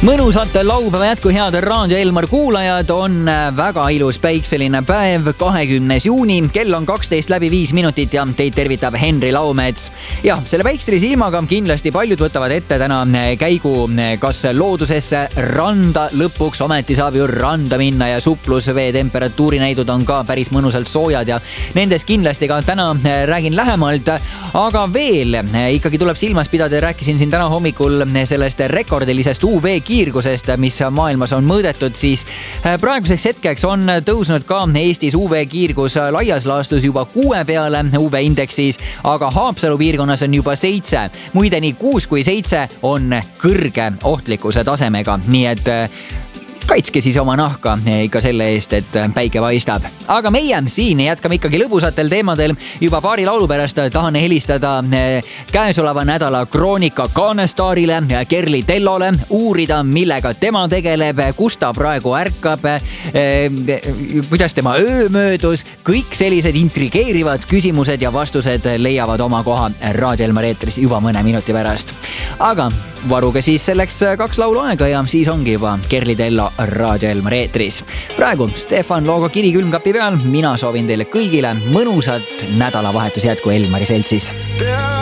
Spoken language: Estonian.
Mõnusat laupäeva jätku, head Raadio Elmar kuulajad, on väga ilus päikseline päev, 20. juuni, kell on 12:05 ja teid tervitab Henri Laumets. Ja selle päikselise ilmaga kindlasti paljud võtavad ette täna käigu kas loodusesse, randa, lõpuks ometi saab ju randa minna ja suplusvee temperatuurinäidud on ka päris mõnusalt soojad ja nendest kindlasti ka täna räägin lähemalt, aga veel ikkagi tuleb silmas pidada, rääkisin siin täna hommikul sellest rekordilisest UV-kiirgusest, mis maailmas on mõõdetud, siis praeguseks hetkeks on tõusnud ka Eestis UV-kiirgus laias laastus juba 6 peale UV-indeksis, aga Haapsalu piirkonnas on juba 7. Muide, nii 6 kui 7 on kõrge ohtlikkuse tasemega, nii et kaitske siis oma nahka ikka selle eest, et päike paistab. Aga meie siin jätkame ikkagi lõbusatel teemadel. Juba paari laulu pärast tahan helistada käesoleva nädala kroonika kaanestaarile Kerli Tellole, uurida, millega tema tegeleb, kus ta praegu ärkab, kuidas tema öö möödus. Kõik sellised intrigeerivad küsimused ja vastused leiavad oma koha Raadio Elmar eetris juba mõne minuti pärast. Aga varuge siis selleks 2 laulu aega ja siis ongi juba Kerli Tello Raadio Elmar eetris. Praegu Stefan Loogo kiri külmkapi peal. Mina soovin teile kõigile mõnusat nädalavahetus jätku Elmari seltsis.